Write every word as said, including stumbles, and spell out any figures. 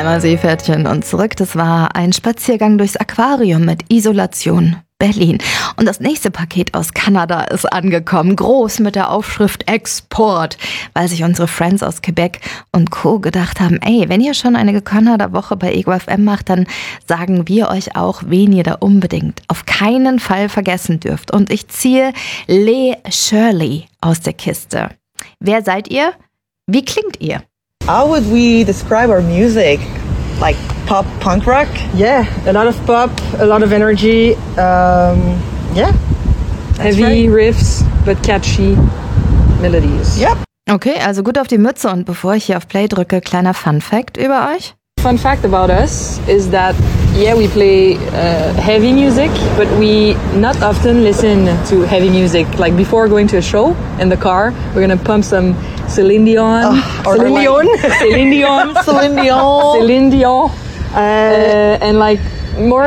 Sarah Seepferdchen und zurück. Das war ein Spaziergang durchs Aquarium mit Isolation Berlin. Und das nächste Paket aus Kanada ist angekommen, groß mit der Aufschrift Export, weil sich unsere Friends aus Quebec und Co. gedacht haben, ey, wenn ihr schon eine Kanada-Woche bei Ego F M macht, dann sagen wir euch auch, wen ihr da unbedingt auf keinen Fall vergessen dürft. Und ich ziehe Lee Shirley aus der Kiste. Wer seid ihr? Wie klingt ihr? How would we describe our music? Like pop, punk rock? Yeah, a lot of pop, a lot of energy. Um, yeah, heavy right. Riffs, but catchy melodies. Yep. Okay, also gut auf die Mütze. Und bevor ich hier auf Play drücke, kleiner Fun-Fact über euch. Fun fact about us is that, yeah, we play uh, heavy music, but we not often listen to heavy music. Like before going to a show in the car, we're gonna pump some Celine Dion, oh, or Celine Dion, like Celine Dion, Celine Dion, Celine Dion, uh, and like more.